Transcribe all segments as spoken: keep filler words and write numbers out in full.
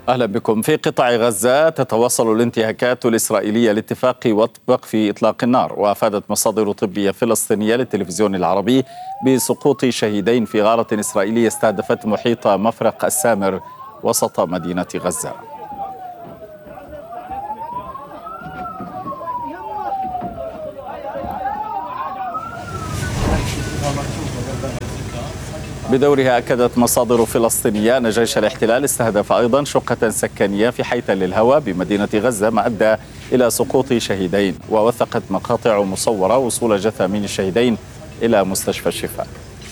أهلا بكم. في قطاع غزة تتواصل الانتهاكات الإسرائيلية لاتفاق وطبق في إطلاق النار، وأفادت مصادر طبية فلسطينية للتلفزيون العربي بسقوط شهيدين في غارة إسرائيلية استهدفت محيط مفرق السامر وسط مدينة غزة. بدورها أكدت مصادر فلسطينية أن جيش الاحتلال استهدف أيضا شقة سكنية في حي تل الهوى بمدينة غزة، ما أدى إلى سقوط شهيدين، ووثقت مقاطع مصورة وصول جثامين الشهيدين إلى مستشفى الشفاء.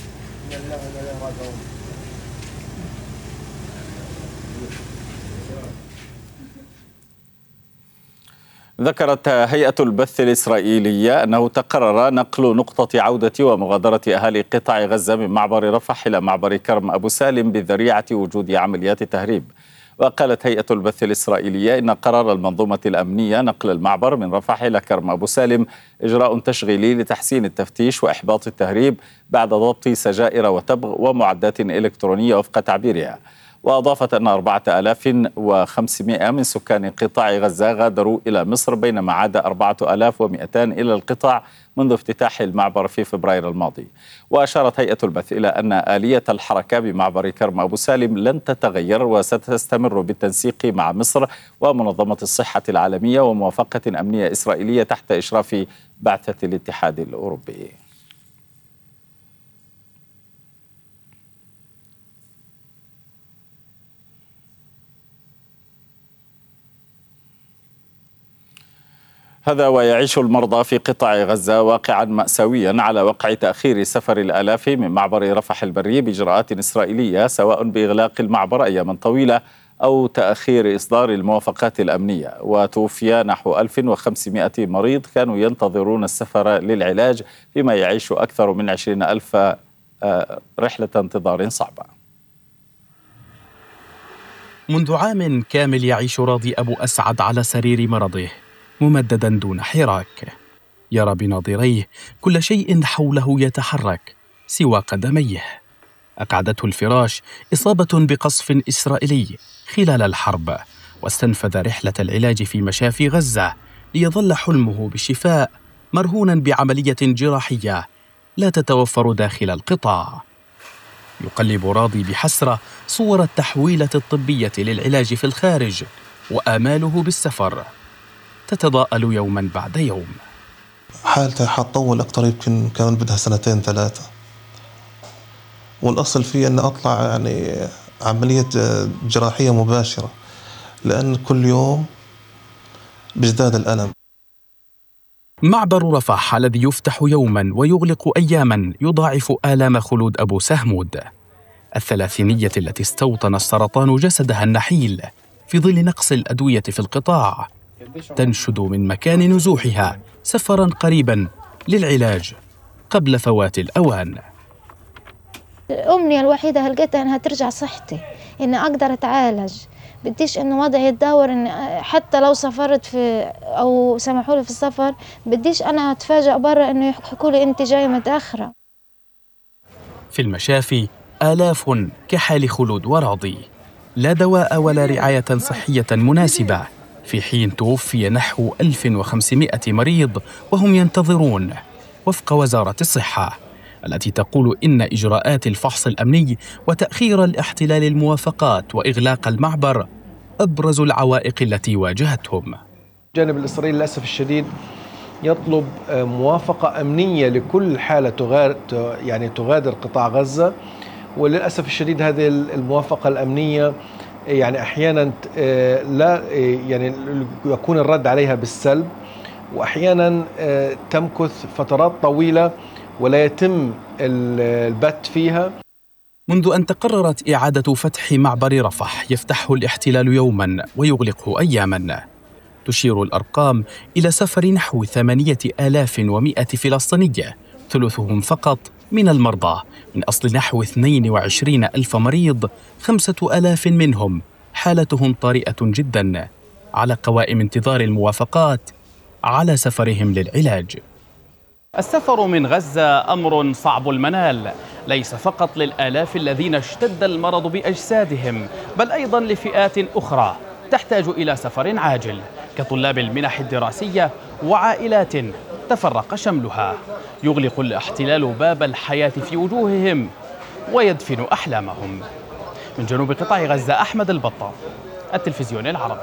ذكرت هيئة البث الإسرائيلية أنه تقرر نقل نقطة عودة ومغادرة أهالي قطاع غزة من معبر رفح إلى معبر كرم أبو سالم بذريعة وجود عمليات تهريب. وقالت هيئة البث الإسرائيلية إن قرار المنظومة الأمنية نقل المعبر من رفح إلى كرم أبو سالم إجراء تشغيلي لتحسين التفتيش وإحباط التهريب بعد ضبط سجائر وتبغ ومعدات إلكترونية وفق تعبيرها. وأضافت أن أربعة آلاف وخمسمائة من سكان قطاع غزة غادروا إلى مصر، بينما عاد أربعة آلاف ومئتين إلى القطاع منذ افتتاح المعبر في فبراير الماضي. وأشارت هيئة البث إلى أن آلية الحركة بمعبر كرم أبو سالم لن تتغير، وستستمر بالتنسيق مع مصر ومنظمة الصحة العالمية وموافقة أمنية إسرائيلية تحت إشراف بعثة الاتحاد الأوروبي. هذا ويعيش المرضى في قطاع غزة واقعا مأساويا على وقع تأخير سفر الآلاف من معبر رفح البري بإجراءات إسرائيلية، سواء بإغلاق المعبر أياما طويلة أو تأخير إصدار الموافقات الأمنية. وتوفي نحو ألف وخمسمائة مريض كانوا ينتظرون السفر للعلاج، فيما يعيش أكثر من عشرين ألف رحلة انتظار صعبة. منذ عام كامل يعيش راضي أبو أسعد على سرير مرضه ممددا دون حراك، يرى بناظريه كل شيء حوله يتحرك سوى قدميه. أقعدته الفراش إصابة بقصف إسرائيلي خلال الحرب، واستنفذ رحلة العلاج في مشافي غزة ليظل حلمه بالشفاء مرهونا بعملية جراحية لا تتوفر داخل القطاع. يقلب راضي بحسرة صور التحويلة الطبية للعلاج في الخارج، وآماله بالسفر تتضاءل يوما بعد يوم. حالته حتطول أكتر، يمكن كمان بدها سنتين ثلاثة، والأصل فيه أن أطلع يعني عملية جراحية مباشرة، لأن كل يوم بيزداد الألم. معبر رفح الذي يفتح يوما ويغلق أياما يضاعف آلام خلود أبو سهمود، الثلاثينية التي استوطن السرطان جسدها النحيل في ظل نقص الأدوية في القطاع، تنشد من مكان نزوحها سفرا قريبا للعلاج قبل فوات الأوان. الأمنية الوحيدة هلقيتها أنها ترجع صحتي، إني أقدر أتعالج. بديش إنه وضعي يتداور، إن حتى لو سافرت في أو سمحوا لي في السفر بديش أنا أتفاجأ برا إنه يحكوا لي أنت جاي متأخرة. في المشافي آلاف كحال خلود وراضي، لا دواء ولا رعاية صحية مناسبة، في حين توفي نحو ألف وخمسمائة مريض وهم ينتظرون، وفق وزارة الصحة التي تقول إن إجراءات الفحص الأمني وتأخير الاحتلال الموافقات وإغلاق المعبر أبرز العوائق التي واجهتهم. الجانب الإسرائيلي للأسف الشديد يطلب موافقة أمنية لكل حالة تغادر يعني تغادر قطاع غزة، وللأسف الشديد هذه الموافقة الأمنية يعني أحيانا لا يعني يكون الرد عليها بالسلب، وأحيانا تمكث فترات طويلة ولا يتم البت فيها. منذ أن تقررت إعادة فتح معبر رفح يفتحه الاحتلال يوما ويغلقه أياما، تشير الأرقام إلى سفر نحو ثمانية آلاف ومئة فلسطيني، ثلثهم فقط من المرضى، من أصل نحو اثنين وعشرين ألف مريض خمسة آلاف منهم حالتهم طارئة جدا على قوائم انتظار الموافقات على سفرهم للعلاج. السفر من غزة أمر صعب المنال، ليس فقط للآلاف الذين اشتد المرض بأجسادهم، بل أيضا لفئات أخرى تحتاج إلى سفر عاجل، كطلاب المنح الدراسية وعائلات تفرق شملها. يغلق الاحتلال باب الحياة في وجوههم ويدفن أحلامهم. من جنوب قطاع غزة، أحمد البطة، التلفزيون العربي.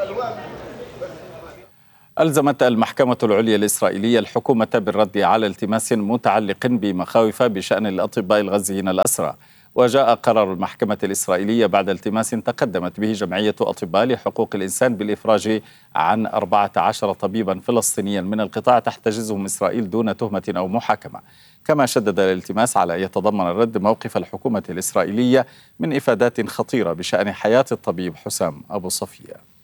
ألزمت المحكمة العليا الإسرائيلية الحكومة بالرد على التماس متعلق بمخاوف بشأن الأطباء الغزيين الأسرى. وجاء قرار المحكمة الإسرائيلية بعد التماس تقدمت به جمعية أطباء لحقوق الإنسان بالإفراج عن أربعة عشر طبيبا فلسطينيا من القطاع تحتجزهم إسرائيل دون تهمة أو محاكمة. كما شدد الالتماس على أن يتضمن الرد موقف الحكومة الإسرائيلية من إفادات خطيرة بشأن حياة الطبيب حسام أبو صفية.